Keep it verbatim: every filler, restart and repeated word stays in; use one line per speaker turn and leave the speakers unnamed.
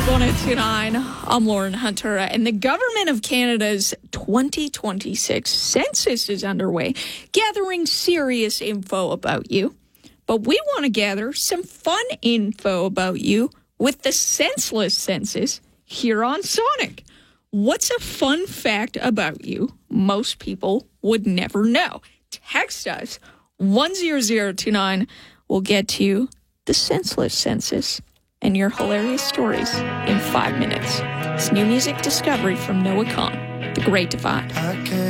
one oh two point nine. I'm Lauren Hunter, and the Government of Canada's twenty twenty-six census is underway, gathering serious info about you. But we want to gather some fun info about you with the Senseless Census here on Sonic. What's a fun fact about you most people would never know? Text us one zero zero two nine. We'll get to the Senseless Census and your hilarious stories in five minutes. It's new music discovery from Noah Kahn, The Great Divide.